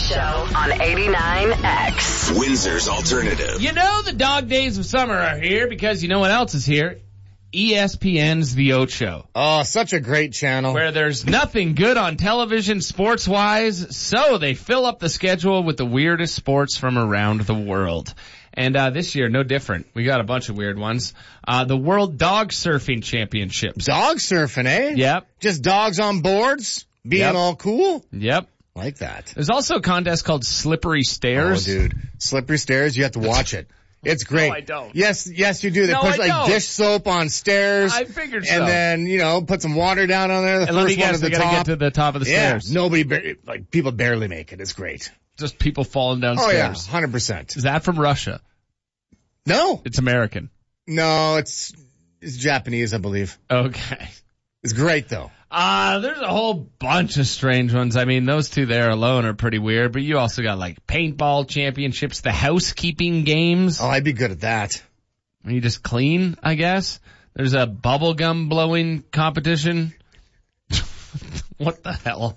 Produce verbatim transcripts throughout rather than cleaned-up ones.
Show on eighty-nine X. Windsor's Alternative. You know the dog days of summer are here because you know what else is here? E S P N's The Ocho. Oh, such a great channel. Where there's nothing good on television sports-wise, so they fill up the schedule with the weirdest sports from around the world. And uh this year, no different. We got a bunch of weird ones. Uh the World Dog Surfing Championships. Dog surfing, eh? Yep. Just dogs on boards, being Yep. all cool? Yep. Like that. There's also a contest called Slippery Stairs. Oh, dude. Slippery Stairs, you have to watch it. It's great. No, I don't. Yes, yes, you do. They No, put I like don't. dish soap on stairs. I figured so. And then, you know, put some water down on there. The And let me first one guess, at they the gotta top. get to the top of the yeah, stairs. nobody, bar- like, people barely make it. It's great. Just people falling Oh, downstairs. yeah, one hundred percent. Is that from Russia? No. It's American. No, it's, it's Japanese, I believe. Okay. It's great, though. Uh, there's a whole bunch of strange ones. I mean, those two there alone are pretty weird, but you also got like paintball championships, the housekeeping games. Oh, I'd be good at that. You just clean, I guess. There's a bubble gum blowing competition. What the hell?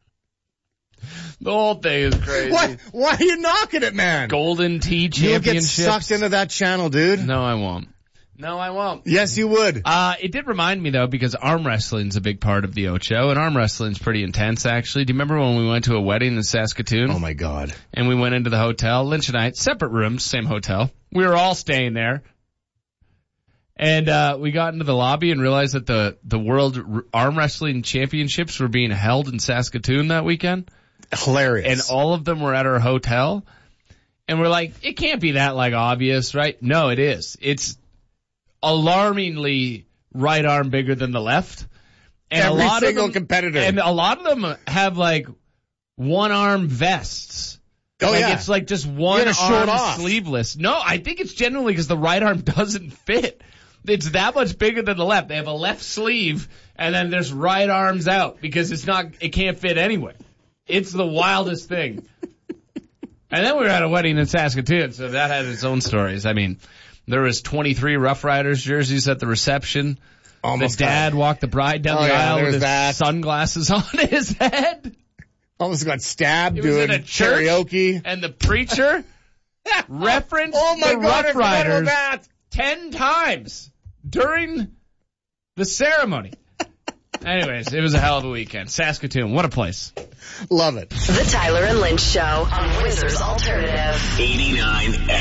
The whole thing is crazy. What? Why are you knocking it, man? Golden Tea You'll get championships. sucked into that channel, dude. No, I won't. No, I won't. Yes, you would. Uh, it did remind me though, because arm wrestling's a big part of the Ocho, and arm wrestling's pretty intense actually. Do you remember when we went to a wedding in Saskatoon? Oh my God. And we went into the hotel, Lynch and I, separate rooms, same hotel. We were all staying there. And, uh, we got into the lobby and realized that the, the World R- Arm Wrestling Championships were being held in Saskatoon that weekend. Hilarious. And all of them were at our hotel. And we're like, it can't be that like obvious, right? No, it is. It's alarmingly right arm bigger than the left. And Every a lot single of them, competitor. And a lot of them have like one arm vests. Oh, like yeah. it's like just one You gotta show arm it off. sleeveless. No, I think it's generally because the right arm doesn't fit. It's that much bigger than the left. They have a left sleeve and then there's right arms out because it's not, it can't fit anyway. It's the wildest thing. And then we were at a wedding in Saskatoon, so that had its own stories. I mean, there was twenty-three Rough Riders jerseys at the reception. Almost the dad got, walked the bride down Oh, the yeah, aisle with there's his that. sunglasses on his head. almost got stabbed It was doing in a church, karaoke. and the preacher referenced Oh my the God, I Rough forgot about Riders that. ten times during the ceremony. Anyways, it was a hell of a weekend. Saskatoon, what a place. Love it. The Tyler and Lynch Show on Windsor's Alternative. eighty-nine